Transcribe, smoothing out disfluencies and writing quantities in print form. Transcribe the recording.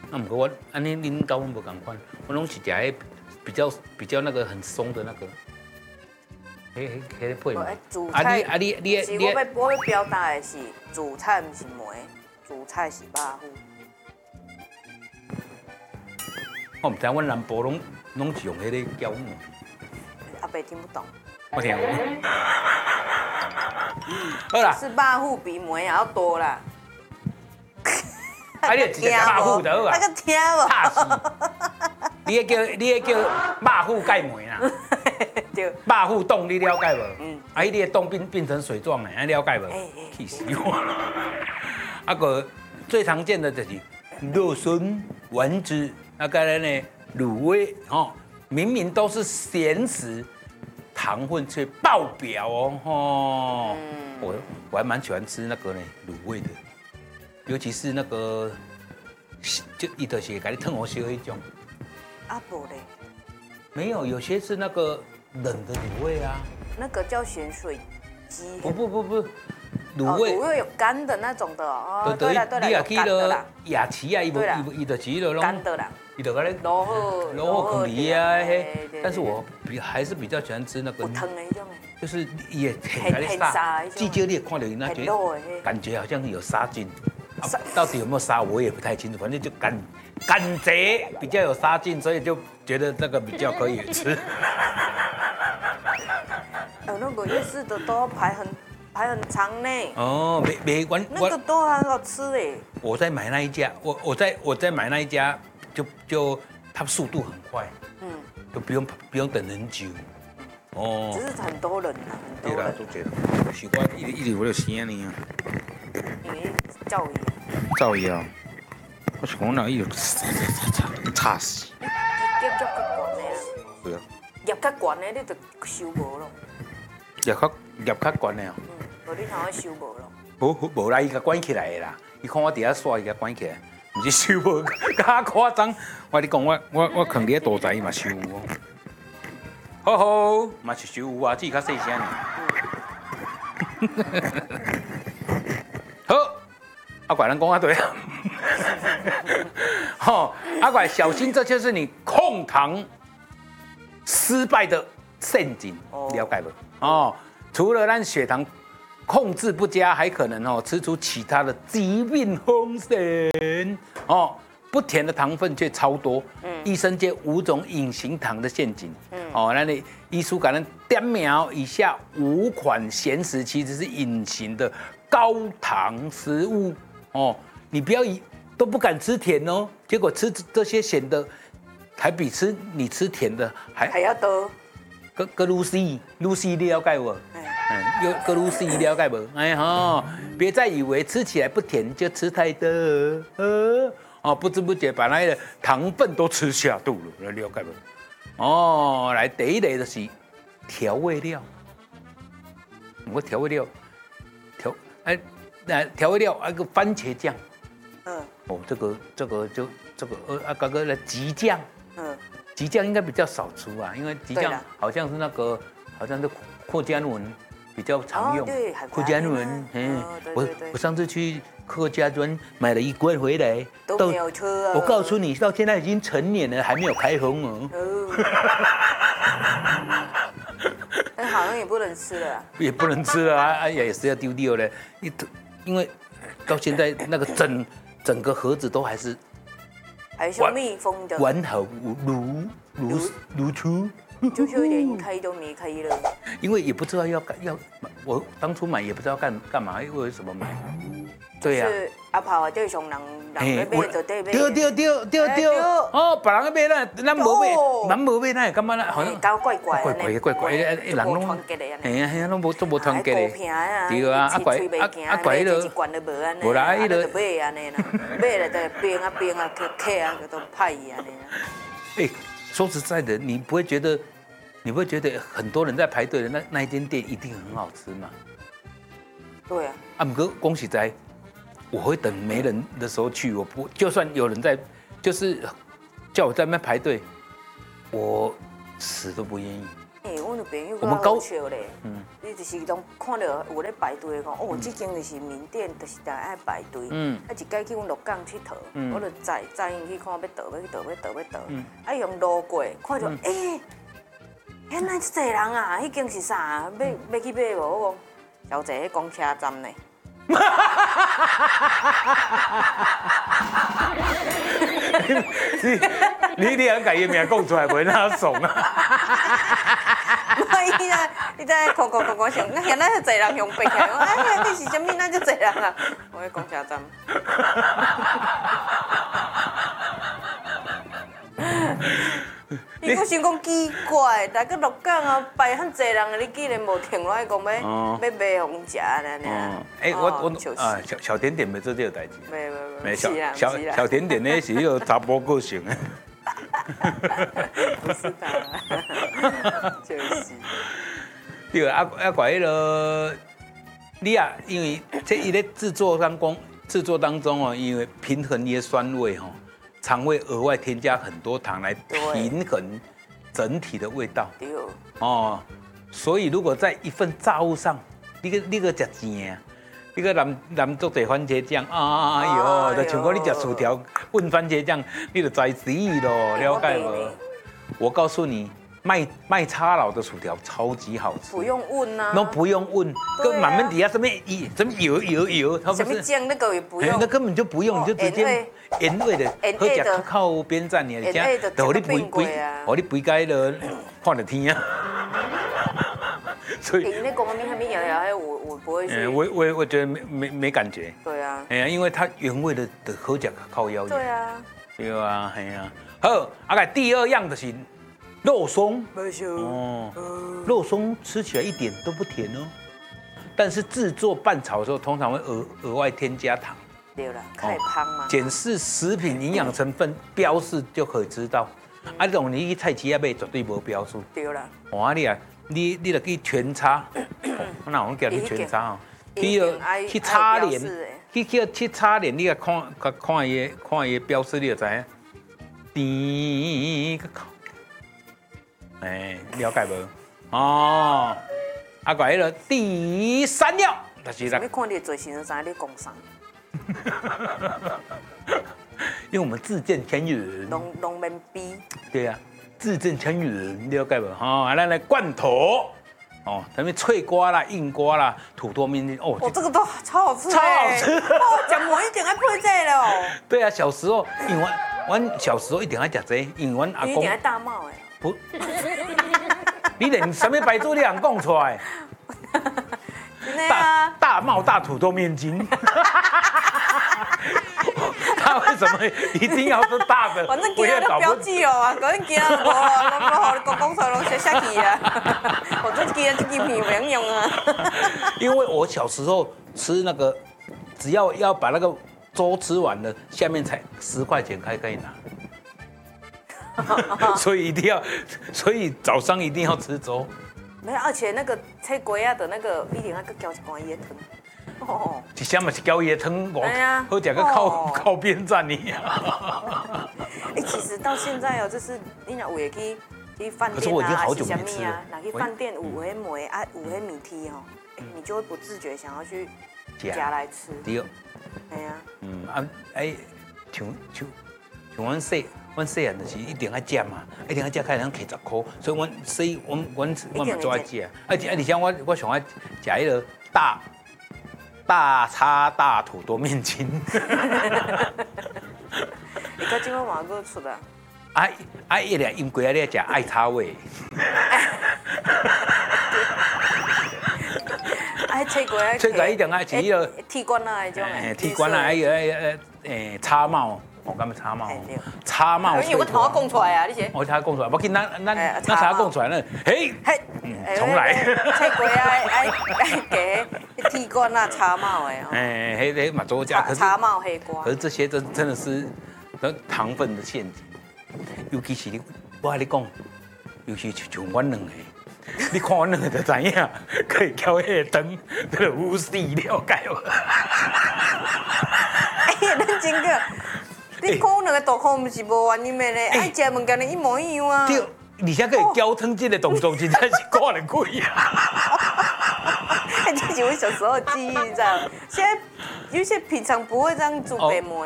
啊，不过我安尼恁甲阮无共款，我拢是食迄比较那个很松的那个，迄个配嘛。 主菜你是我要表达的是主菜不是糜，主菜是肉糊。 我唔知，阮南部拢是用迄个胶糜。 阿伯听不懂。 我听过。好啦。 是肉糊比糜还要多啦。 啊，你直接肉糊就好啊。 那个听无。 怕死！你迄叫肉糊盖糜啦。 对。 肉糊冻你了解无？啊，你的冻变成水状的，你了解无？气死我了！啊个最常见的就是肉笋、丸子，啊个呢卤味，吼，明明都是咸食，糖分却爆表哦，吼。我还蛮喜欢吃那个呢卤味的。尤其是那个，就伊就是给你烫好烧那种。 啊不嘞？ 没有，有些是那个冷的卤味啊。 那个叫咸水鸡。不， 卤味。 卤味有干的那种的哦。 对了， 你也去了夜市啊，伊就是迄个干的啦。 伊就给你卤好放里啊，嘿。但是我还是比较喜欢吃那个。 有汤的那种诶。 就是也很杀，至少你也看到那觉得感觉好像有杀菌。到底有没有杀我也不太清楚，反正就感觉比较有杀劲，所以就觉得这个比较可以吃。 那个夜市的都要排很长呢。 哦，没完， 那个都很好吃哎。 我在买那一家，我在买那一家，就它速度很快，就不用等很久。哦， 只是很多人啊， 对啦，都这样。是我一直有了声呢。 因为噪音。 噪音啊！我是讲那伊就吵死。 业较较悬的啦。 对啊。 业较悬的，你就收无咯。 业较悬的啊。 无你通收无咯。 无啦，伊甲关起来的啦。伊看我伫遐耍，伊甲关起来，毋是收无，较夸张。我你讲我囥伫遐大宅嘛收有。好，嘛是收有啊，只是较细声尔。好，阿怪咱讲啊对啊。吼，阿怪小心，这就是你控糖失败的陷阱，了解不？哦，除了让血糖控制不佳，还可能吃出其他的疾病风险哦。不甜的糖分却超多，医生界5种隐形糖的陷阱，那你医书给人点描以下5款咸食其实是隐形的高糖食物哦，你不要都不敢吃甜哦，结果吃这些咸的，还比你吃甜的还要多。个Lucy 你了解不？个Lucy 了解不？哎哈，别再以为吃起来不甜就吃太多，不知不觉把那个糖分都吃下肚了，了解不？哦，来第一类就是调味料，我调味料，调味料个番茄酱，这个刚刚的吉酱，吉酱应该比较少出啊，因为吉酱好像是好像是阔家伦比较常用，阔家伦，我上次去客家庄买了1罐回来， 都没有喝啊。 我告诉你，到现在已经成年了，还没有开封哦。 但好像也不能吃了。 也不能吃了啊！哎呀，也是要丢掉的。因为到现在那个整个盒子都还是密封的， 完好如初。 就连开都没开了。 因为也不知道要，我当初买也不知道干嘛，为什么买？对呀。 是阿炮啊，对上人要买就得买。 对。哦，别人要买咱无买，咱会感觉咱好像怪怪的， 人拢团结的安尼。 嘿啊，拢无团结的。 对啊，怪一罐都无安尼。无啦，迄个买安尼啦，买了就冰啊，客啊，都派伊安尼。 说实在的，你不会觉得很多人在排队的那一间店一定很好吃吗？ 对啊。 不过恭喜在，我会等没人的时候去，我不就算有人在，就是叫我在那边排队，我死都不愿意。 我就朋友较好笑咧。你就是拢看到有咧排队讲，哦，这间就是面店，就是大家爱排队。啊，一摆去阮鹿港佚佗，我就载因去看要倒，要去倒，要倒，要倒。啊，用路过，看到原来这济人啊，迄间是啥？要去买无？我讲，小姐，公车站呢。 你很改伊名讲出来，袂哪爽啊！ 你在看想，那现在是侪人用背起来，哎，你是啥物？那就侪人啊！我喺公车站。你我想讲奇怪，大个鹿港啊，排遐侪人，你竟然无停落来讲要买互食呢？ 我小甜点没做这个代志。 没， 小甜点呢是迄个查甫个性的。 不是他，就是。 对啊，怪迄个你啊，因为这伊咧制作当中哦，因为平衡伊的酸味哦。常会额外添加很多糖来平衡整体的味道。 对。 哦，所以如果在一份炸物上，你个吃甜，你个淋足侪番茄酱哎呦，就像讲你吃薯条混番茄酱，你就知死咯，了解无？我告诉你。卖叉佬的薯条超级好吃， 不用问啊， 都不用问，跟满门底下什么油，它不是什么酱那个也不用， 那根本就不用，你就直接盐味的，喝起靠边站你家，等你肥该了，看得天啊！ 所以你那讲面还没咬，我不会去。 我觉得没感觉。 对啊。 哎呀，因为它原味的喝起来靠腰。 对啊。 对啊，哎呀。好，第二样就是肉松。肉松吃起来一点都不甜哦，但是制作拌炒的时候通常会额外添加糖。 对啦，太胖嘛。 检视食品营养成分标示就可以知道。这种你去菜市仔买绝对无标示。 对啦。 你就去全差，那我叫你全差哦。去叉联，去叉联，你个看伊的标示，你就知影。甜个口，了解无？哦，怪迄个第三样，就是啦。你看你做先生，你讲啥？ 因为我们字正腔圆。 拢免比。对啊。字正腔圆，了解无？哈，咱来罐头，哦，什么脆瓜啦、硬瓜啦、土豆面筋， 哦，这个都超好吃， 超好吃， 哦，讲我一定爱配这个哦。 对啊，小时候，因为我小时候一定爱吃这，因为我阿公一定爱大帽哎。 不，你连什么牌子你敢讲出来？大帽大土豆面筋。他为什么一定要是大的？ 反正今日都标记哦啊，可能今日无，拢讲出来拢写去啊。我这今日这支片不能用啊。 因为我小时候吃那个，只要把那个粥吃完了，下面才10块钱可以拿。所以早上一定要吃粥。 没有，而且那个菜龟啊的那个一定要浇一罐椰汤。 哦，一箱嘛是交椰汤，好食个靠边站呢。 其实到现在哦，就是你若有去饭店啊，还是什么啊，哪去饭店有迄梅啊，有迄米梯哦，你就会不自觉想要去夹来吃。 对。 哎呀。 像阮细汉就是一定爱食嘛，一定爱食，开能摕10块，所以阮嘛最爱食。而且我上爱食迄个大叉大土豆面筋。 你到今晚嘛搁出啊？ 伊俩因贵咧食爱叉味。 脆粿一定爱吃迄个铁管啊，迄种铁管啊，还有叉帽，我感觉叉帽，叉帽。 因为我头仔讲出来啊，你先。 我头仔讲出来，要紧，咱头仔讲出来呢，嘿，重来。 脆粿爱加铁管啊，叉帽的哦。 迄嘛做假， 叉帽黑瓜。 可是这些真的是糖分的陷阱，尤其是我跟你讲，尤其像阮两个。你看我两个就知影，可以挑迄个灯，这个无死了解无？ 咱真个，你看我两个大口，毋是无原因的咧，爱食物件的一模一样啊。 对， 你现在可以交汤这个动作，真的是看得贵啊！ 这是我小时候的记忆，这样。现在有些平常不会这样煮白馍。